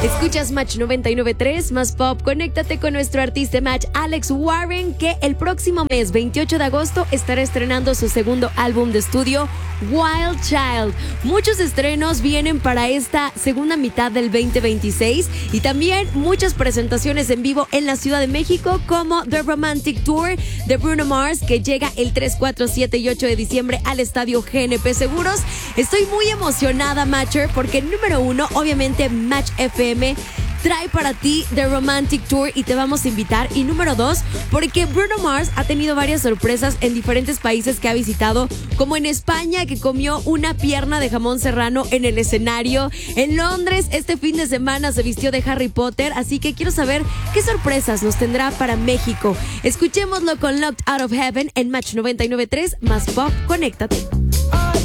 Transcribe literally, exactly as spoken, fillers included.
Escuchas Match noventa y nueve punto tres, más pop. Conéctate con nuestro artista Match, Alex Warren, que el próximo mes, veintiocho de agosto, estará estrenando su segundo álbum de estudio, Wild Child. Muchos estrenos vienen para esta segunda mitad del veinte veintiséis y también muchas presentaciones en vivo en la Ciudad de México, como The Romantic Tour de Bruno Mars, que llega el tres, cuatro, siete y ocho de diciembre al Estadio G N P Seguros. Estoy muy emocionada, Matcher, porque número uno, obviamente Match F M trae para ti The Romantic Tour y te vamos a invitar. Y número dos, porque Bruno Mars ha tenido varias sorpresas en diferentes países que ha visitado, como en España, que comió una pierna de jamón serrano en el escenario. En Londres, este fin de semana se vistió de Harry Potter, así que quiero saber qué sorpresas nos tendrá para México. Escuchémoslo con Locked Out of Heaven en Match noventa y nueve punto tres, más pop. Conéctate.